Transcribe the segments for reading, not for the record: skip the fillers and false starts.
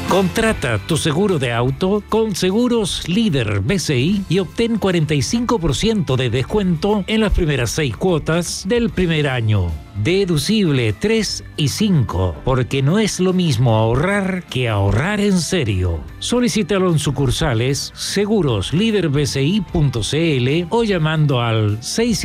Contrata tu seguro de auto con Seguros Líder BCI y obtén 45% de descuento en las primeras 6 cuotas del primer año. Deducible 3 y 5, porque no es lo mismo ahorrar que ahorrar en serio. Solicítalo en sucursales segurosliderbci.cl o llamando al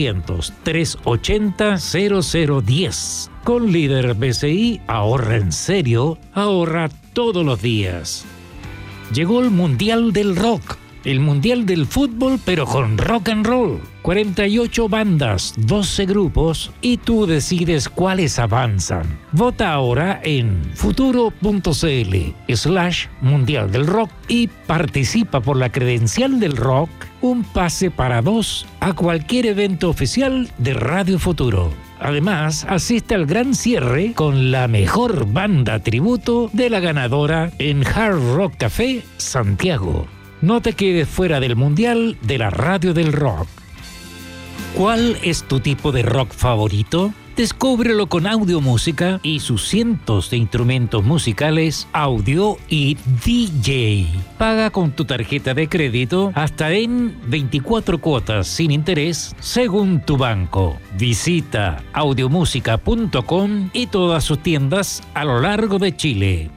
600-380-0010. Con Líder BCI, ahorra en serio, ahorra todos los días. Llegó el Mundial del Rock, el Mundial del Fútbol, pero con rock and roll. 48 bandas, 12 grupos y tú decides cuáles avanzan. Vota ahora en futuro.cl/Mundial del Rock y participa por la credencial del rock, un pase para 2 a cualquier evento oficial de Radio Futuro. Además, asiste al gran cierre con la mejor banda tributo de la ganadora en Hard Rock Café, Santiago. No te quedes fuera del Mundial de la Radio del Rock. ¿Cuál es tu tipo de rock favorito? Descúbrelo con Audiomúsica y sus cientos de instrumentos musicales, audio y DJ. Paga con tu tarjeta de crédito hasta en 24 cuotas sin interés según tu banco. Visita audiomusica.com y todas sus tiendas a lo largo de Chile.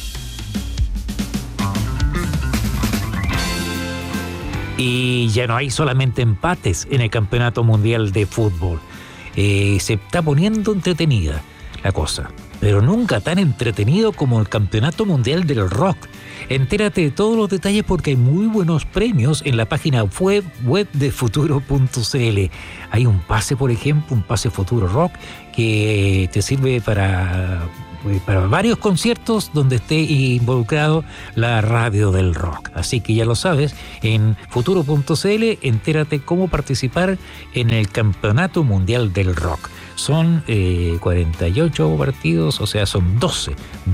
Y ya no hay solamente empates en el Campeonato Mundial de Fútbol. Se está poniendo entretenida la cosa, pero nunca tan entretenido como el Campeonato Mundial del Rock. Entérate de todos los detalles porque hay muy buenos premios en la página web de futuro.cl. Hay un pase, por ejemplo, un pase Futuro Rock que te sirve para varios conciertos donde esté involucrado la radio del rock. Así que ya lo sabes, en futuro.cl entérate cómo participar en el Campeonato Mundial del Rock. Son 48 partidos, o sea, son 12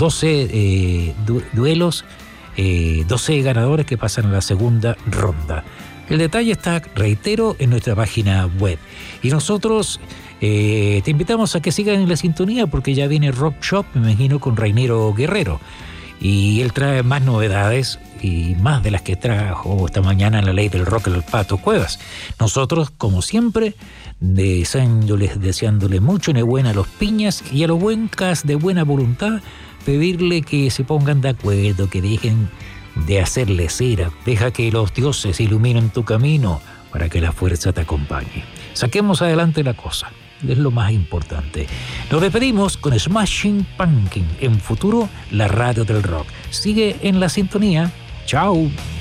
duelos, 12 ganadores que pasan a la segunda ronda. El detalle está, reitero, en nuestra página web. Y nosotros te invitamos a que sigan en la sintonía porque ya viene Rock Shop, me imagino, con Rainero Guerrero. Y él trae más novedades y más de las que trajo esta mañana en la Ley del Rock, el Pato Cuevas. Nosotros, como siempre, deseándole mucho enhorabuena a los piñas y a los buencas de buena voluntad, pedirle que se pongan de acuerdo, que dejen de hacerle cera. Deja que los dioses iluminen tu camino para que la fuerza te acompañe. Saquemos adelante la cosa. Es lo más importante. Nos despedimos con Smashing Pumpkins en Futuro, la radio del rock. Sigue en la sintonía. Chao.